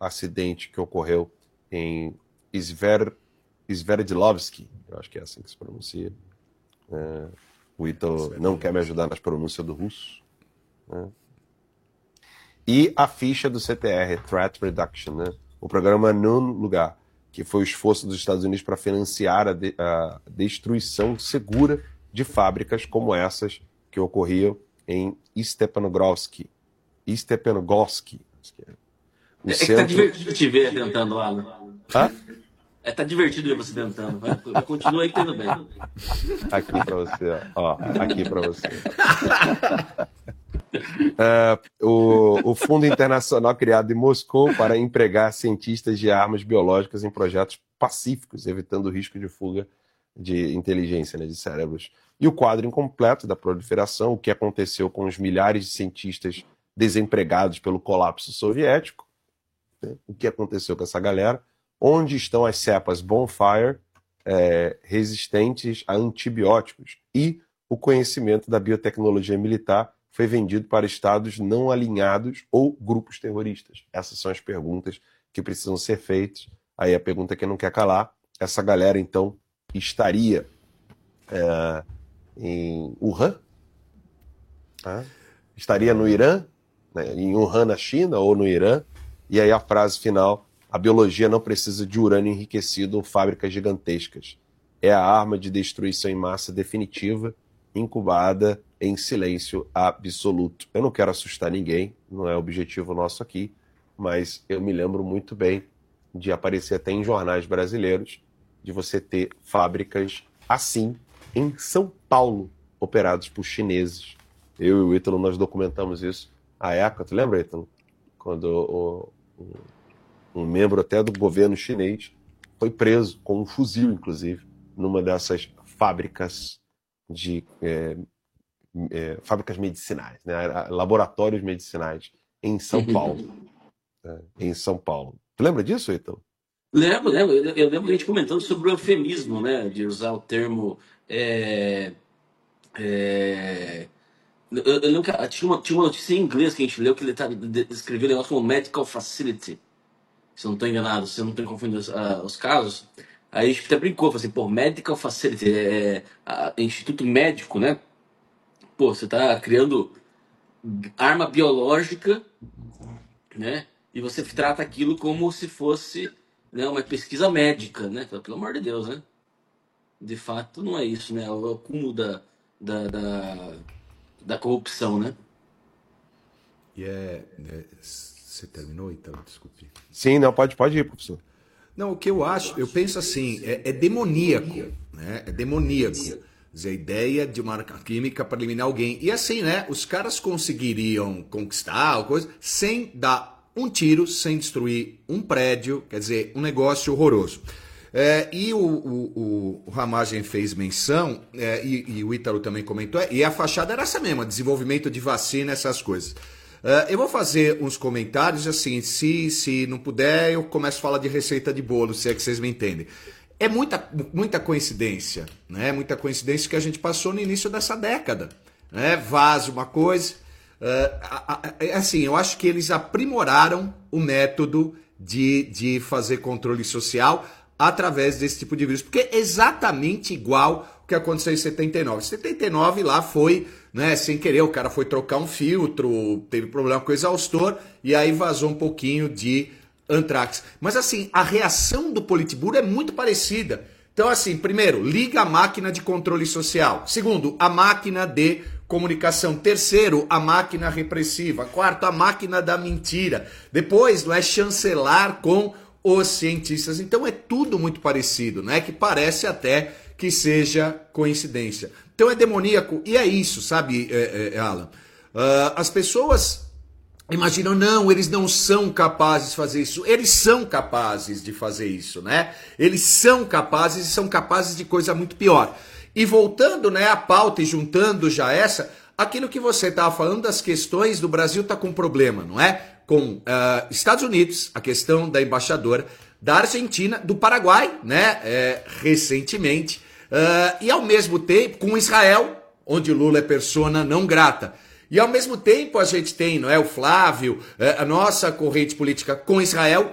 acidente que ocorreu em Sverdlovsk, eu acho que é assim que se pronuncia. O Ítalo não quer me ajudar nas pronúncias do russo. Né? E a ficha do CTR, Threat Reduction, né? O programa Num Lugar, que foi o esforço dos Estados Unidos para financiar a destruição segura de fábricas como essas que ocorriam em Stepanogorsk. Tá divertido te ver tentando, Alan. Tá divertido ver você tentando. Continua aí tendo bem. Aqui para você, ó. Aqui para você. O Fundo Internacional criado em Moscou para empregar cientistas de armas biológicas em projetos pacíficos, evitando o risco de fuga de inteligência, né, de cérebros. E o quadro incompleto da proliferação, o que aconteceu com os milhares de cientistas desempregados pelo colapso soviético, né? O que aconteceu com essa galera, onde estão as cepas Bonfire resistentes a antibióticos, e o conhecimento da biotecnologia militar foi vendido para estados não alinhados ou grupos terroristas. Essas são as perguntas que precisam ser feitas. Aí a pergunta que não quer calar, essa galera então estaria em Wuhan? Estaria no Irã? Né? Em Wuhan, na China, ou no Irã? E aí a frase final: a biologia não precisa de urânio enriquecido ou fábricas gigantescas. É a arma de destruição em massa definitiva, incubada em silêncio absoluto. Eu não quero assustar ninguém, não é o objetivo nosso aqui, mas eu me lembro muito bem de aparecer até em jornais brasileiros, de você ter fábricas assim em São Paulo, operados por chineses. Eu e o Ítalo, nós documentamos isso à época. Tu lembra, Ítalo? Quando um membro até do governo chinês foi preso com um fuzil, inclusive, numa dessas fábricas fábricas medicinais, né? Laboratórios medicinais em São Paulo. Em São Paulo. Tu lembra disso, Ítalo? Lembro. Eu lembro a gente comentando sobre o eufemismo, né? De usar o termo. Eu lembro que tinha uma notícia em inglês que a gente leu que ele escreveu um negócio como medical facility. Se eu não estou enganado, se eu não estou confundindo os casos. Aí a gente até brincou, falou assim, pô, medical facility, instituto médico, né? Pô, você está criando arma biológica, né? E você trata aquilo como se fosse, né, uma pesquisa médica, né? Pelo amor de Deus, né? De fato, não é isso, né? É o cúmulo da corrupção, né? E você terminou, então? Desculpe. Sim, não, pode ir, professor. Não, o que eu penso assim, é demoníaco, né? É demoníaco. Quer dizer, a ideia de uma arma química para eliminar alguém. E assim, né? Os caras conseguiriam conquistar a coisa sem dar um tiro, sem destruir um prédio. Quer dizer, um negócio horroroso. E o Ramagem fez menção, e o Ítalo também comentou, e a fachada era essa mesma, desenvolvimento de vacina, essas coisas. Eu vou fazer uns comentários, assim, se não puder, eu começo a falar de receita de bolo, se é que vocês me entendem. É muita coincidência, né? Muita coincidência que a gente passou no início dessa década, né? Vaza uma coisa. Assim, eu acho que eles aprimoraram o método de fazer controle social através desse tipo de vírus, porque é exatamente igual o que aconteceu em 79. 79 lá foi, né, sem querer, o cara foi trocar um filtro, teve problema com o exaustor, e aí vazou um pouquinho de antrax. Mas assim, a reação do Politburo é muito parecida. Então assim, primeiro, liga a máquina de controle social. Segundo, a máquina de comunicação. Terceiro, a máquina repressiva. Quarto, a máquina da mentira. Depois, não é chancelar com os cientistas. Então é tudo muito parecido, né? Que parece até que seja coincidência. Então é demoníaco, e é isso, sabe, Alan? As pessoas imaginam, não, eles não são capazes de fazer isso. Eles são capazes de fazer isso, né? Eles são capazes, e são capazes de coisa muito pior. E voltando, né, à pauta e juntando já aquilo que você estava falando das questões do Brasil está com problema, não é? Com Estados Unidos, a questão da embaixadora, da Argentina, do Paraguai, né, recentemente, e ao mesmo tempo com Israel, onde Lula é persona não grata. E ao mesmo tempo a gente tem, não é, o Flávio, a nossa corrente política com Israel,